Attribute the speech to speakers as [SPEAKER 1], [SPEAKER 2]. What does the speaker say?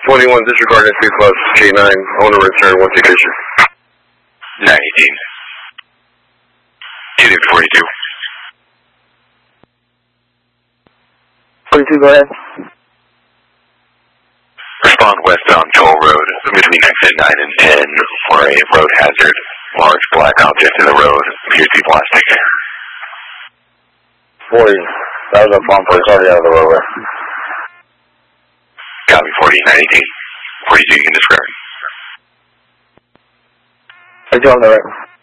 [SPEAKER 1] 21, disregard entry plus K9. I want to return one citation.
[SPEAKER 2] 918. Unit 42.
[SPEAKER 3] 42, go ahead.
[SPEAKER 2] Respond westbound Toll Road between exit 9 and 10 for a road hazard. Large black object in the road appears to be plastic.
[SPEAKER 3] 40. That was a phone for it's already out of the roadway.
[SPEAKER 2] Copy 40, 918. 42, you can discard.
[SPEAKER 3] 42 on the right.